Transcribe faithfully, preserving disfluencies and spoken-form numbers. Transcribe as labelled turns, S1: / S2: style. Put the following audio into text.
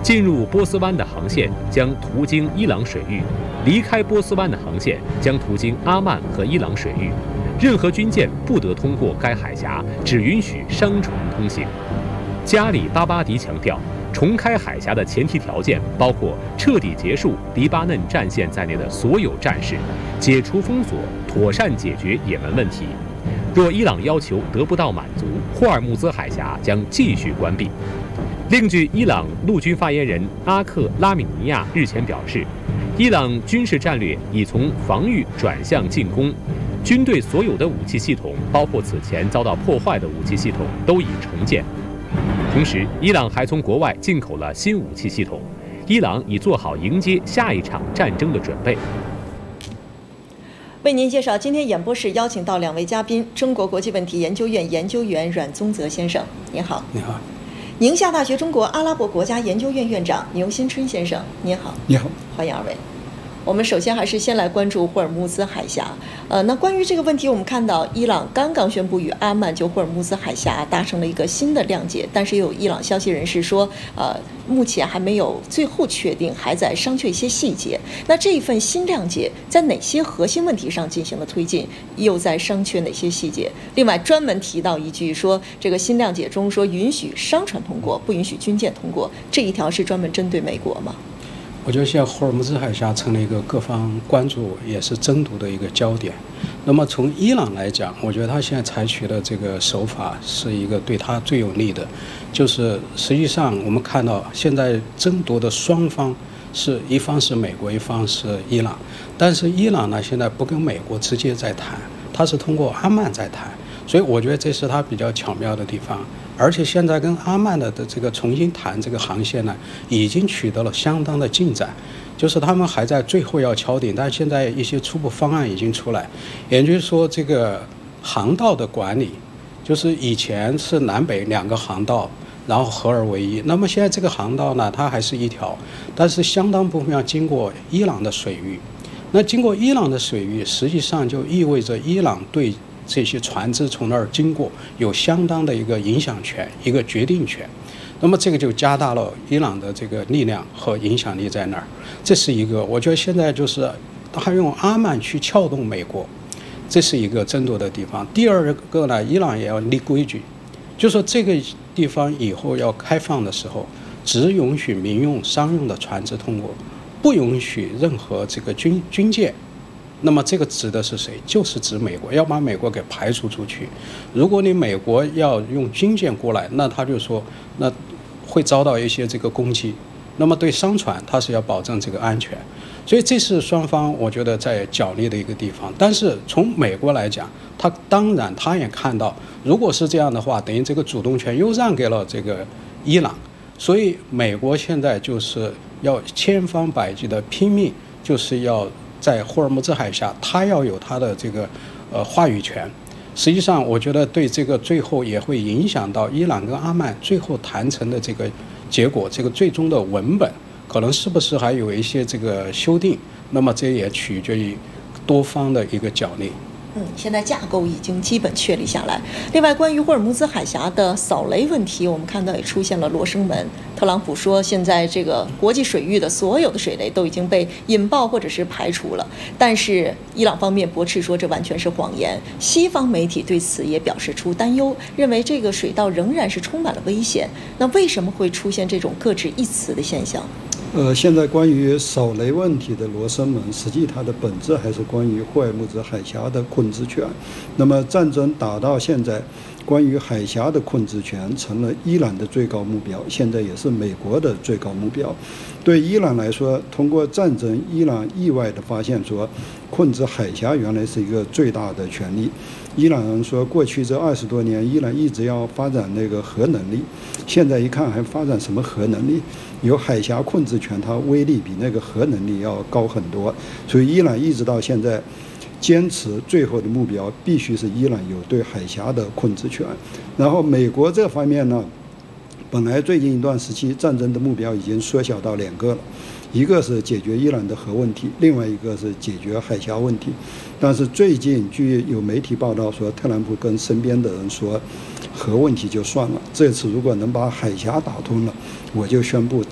S1: 进入波斯湾的航线将途经伊朗水域，离开波斯湾的航线将途经阿曼和伊朗水域。任何军舰不得通过该海峡，只允许商船通行。加里巴巴迪强调，重开海峡的前提条件包括彻底结束黎巴嫩战线在内的所有战事，解除封锁，妥善解决也门问题。若伊朗要求得不到满足，霍尔木兹海峡将继续关闭。另据伊朗陆军发言人阿克拉米尼亚日前表示，伊朗军事战略已从防御转向进攻，军队所有的武器系统，包括此前遭到破坏的武器系统，都已重建。同时，伊朗还从国外进口了新武器系统，伊朗已做好迎接下一场战争的准备。
S2: 为您介绍今天演播室邀请到两位嘉宾：中国国际问题研究院研究员阮宗泽先生，您好；
S3: 你好；
S2: 宁夏大学中国阿拉伯国家研究院院长牛新春先生，您好；
S3: 你好，
S2: 欢迎二位。我们首先还是先来关注霍尔木兹海峡。呃，那关于这个问题，我们看到伊朗刚刚宣布与阿曼就霍尔木兹海峡达成了一个新的谅解，但是也有伊朗消息人士说，呃，目前还没有最后确定，还在商榷一些细节。那这一份新谅解在哪些核心问题上进行了推进，又在商榷哪些细节？另外专门提到一句说，这个新谅解中说允许商船通过，不允许军舰通过，这一条是专门针对美国吗？
S3: 我觉得现在霍尔木兹海峡成了一个各方关注也是争夺的一个焦点。那么从伊朗来讲，我觉得他现在采取的这个手法是一个对他最有利的，就是实际上我们看到现在争夺的双方是一方是美国，一方是伊朗，但是伊朗呢现在不跟美国直接在谈，他是通过阿曼在谈，所以我觉得这是他比较巧妙的地方。而且现在跟阿曼的的这个重新谈这个航线呢，已经取得了相当的进展，就是他们还在最后要敲定，但现在一些初步方案已经出来，也就是说这个航道的管理，就是以前是南北两个航道，然后合二为一，那么现在这个航道呢，它还是一条，但是相当部分要经过伊朗的水域，那经过伊朗的水域，实际上就意味着伊朗对这些船只从那儿经过有相当的一个影响权，一个决定权，那么这个就加大了伊朗的这个力量和影响力在那儿。这是一个，我觉得现在就是他用阿曼去撬动美国，这是一个争夺的地方。第二个呢，伊朗也要立规矩，就说这个地方以后要开放的时候，只允许民用、商用的船只通过，不允许任何这个军军舰。那么这个指的是谁？就是指美国，要把美国给排除出去。如果你美国要用军舰过来，那他就说，那会遭到一些这个攻击。那么对商船，它是要保证这个安全。所以这是双方我觉得在角力的一个地方。但是从美国来讲，他当然他也看到，如果是这样的话，等于这个主动权又让给了这个伊朗。所以美国现在就是要千方百计的拼命，就是要在霍尔木兹海峡，他要有他的这个呃话语权。实际上，我觉得对这个最后也会影响到伊朗跟阿曼最后谈成的这个结果，这个最终的文本可能是不是还有一些这个修订。那么这也取决于多方的一个角力。
S2: 嗯，现在架构已经基本确立下来。另外，关于霍尔木兹海峡的扫雷问题，我们看到也出现了罗生门。特朗普说，现在这个国际水域的所有的水雷都已经被引爆或者是排除了。但是伊朗方面驳斥说这完全是谎言。西方媒体对此也表示出担忧，认为这个水道仍然是充满了危险。那为什么会出现这种各执一词的现象？
S4: 呃，现在关于扫雷问题的罗生门，实际它的本质还是关于霍尔木兹海峡的控制权。那么战争打到现在，关于海峡的控制权成了伊朗的最高目标，现在也是美国的最高目标。对伊朗来说，通过战争，伊朗意外地发现说，控制海峡原来是一个最大的权利。伊朗人说，过去这二十多年，伊朗一直要发展那个核能力，现在一看还发展什么核能力？有海峡控制权，它威力比那个核能力要高很多。所以伊朗一直到现在坚持最后的目标必须是伊朗有对海峡的控制权。然后美国这方面呢，本来最近一段时期战争的目标已经缩小到两个了，一个是解决伊朗的核问题，另外一个是解决海峡问题。但是最近据有媒体报道说，特朗普跟身边的人说，核问题就算了，这次如果能把海峡打通了，我就宣布